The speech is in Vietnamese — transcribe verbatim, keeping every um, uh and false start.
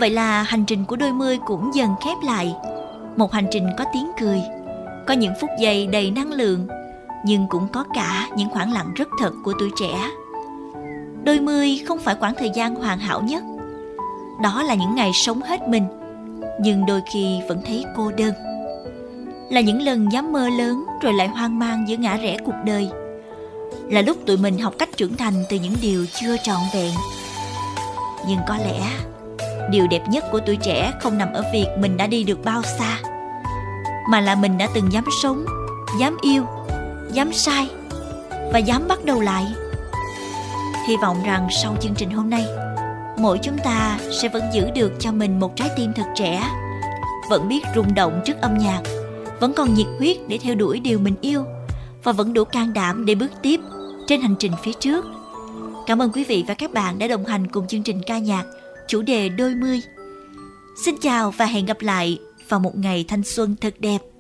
Vậy là hành trình của đôi mươi cũng dần khép lại. Một hành trình có tiếng cười, có những phút giây đầy năng lượng, nhưng cũng có cả những khoảng lặng rất thật của tuổi trẻ. Đôi mươi không phải khoảng thời gian hoàn hảo nhất. Đó là những ngày sống hết mình, nhưng đôi khi vẫn thấy cô đơn. Là những lần dám mơ lớn rồi lại hoang mang giữa ngã rẽ cuộc đời. Là lúc tụi mình học cách trưởng thành từ những điều chưa trọn vẹn. Nhưng có lẽ điều đẹp nhất của tuổi trẻ không nằm ở việc mình đã đi được bao xa, mà là mình đã từng dám sống, dám yêu, dám sai và dám bắt đầu lại. Hy vọng rằng sau chương trình hôm nay, mỗi chúng ta sẽ vẫn giữ được cho mình một trái tim thật trẻ, vẫn biết rung động trước âm nhạc, vẫn còn nhiệt huyết để theo đuổi điều mình yêu, và vẫn đủ can đảm để bước tiếp trên hành trình phía trước. Cảm ơn quý vị và các bạn đã đồng hành cùng chương trình ca nhạc chủ đề đôi mươi. Xin chào và hẹn gặp lại vào một ngày thanh xuân thật đẹp.